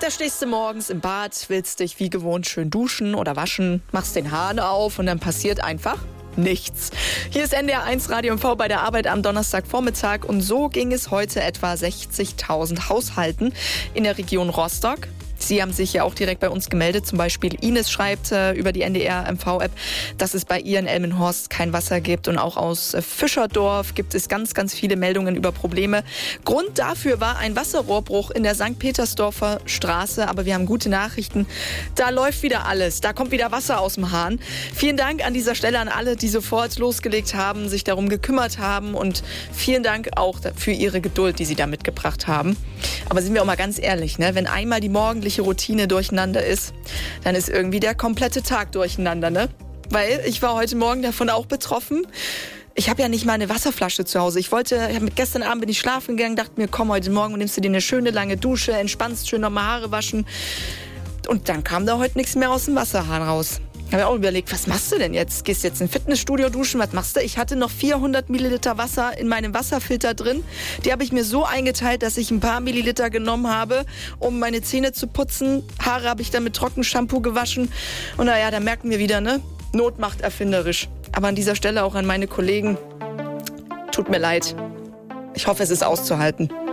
Da stehst du morgens im Bad, willst dich wie gewohnt schön duschen oder waschen, machst den Hahn auf und dann passiert einfach nichts. Hier ist NDR 1 Radio MV bei der Arbeit am Donnerstagvormittag und so ging es heute etwa 60.000 Haushalten in der Region Rostock. Sie haben sich ja auch direkt bei uns gemeldet. Zum Beispiel Ines schreibt über die NDR MV-App, dass es bei ihr in Elmenhorst kein Wasser gibt. Und auch aus Fischerdorf gibt es ganz, ganz viele Meldungen über Probleme. Grund dafür war ein Wasserrohrbruch in der St. Petersdorfer Straße. Aber wir haben gute Nachrichten. Da läuft wieder alles. Da kommt wieder Wasser aus dem Hahn. Vielen Dank an dieser Stelle an alle, die sofort losgelegt haben, sich darum gekümmert haben. Und vielen Dank auch für Ihre Geduld, die Sie da mitgebracht haben. Aber sind wir auch mal ganz ehrlich, ne? Wenn einmal die morgendliche Routine durcheinander ist, dann ist irgendwie der komplette Tag durcheinander, ne? Weil ich war heute Morgen davon auch betroffen. Ich habe ja nicht mal eine Wasserflasche zu Hause. Gestern Abend bin ich schlafen gegangen, dachte mir, komm, heute Morgen nimmst du dir eine schöne lange Dusche, entspannst schön nochmal Haare waschen. Und dann kam da heute nichts mehr aus dem Wasserhahn raus. Ich habe auch überlegt, was machst du denn jetzt? Gehst du jetzt in ein Fitnessstudio duschen? Was machst du? Ich hatte noch 400 Milliliter Wasser in meinem Wasserfilter drin. Die habe ich mir so eingeteilt, dass ich ein paar Milliliter genommen habe, um meine Zähne zu putzen. Haare habe ich dann mit Trockenshampoo gewaschen. Und naja, da merken wir wieder, ne? Not macht erfinderisch. Aber an dieser Stelle auch an meine Kollegen. Tut mir leid. Ich hoffe, es ist auszuhalten.